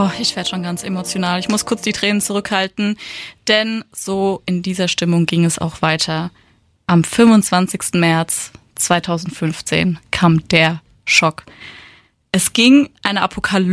Oh, ich werde schon ganz emotional. Ich muss kurz die Tränen zurückhalten, denn so in dieser Stimmung ging es auch weiter. Am 25. März 2015 kam der Schock. Es ging eine Apokalypse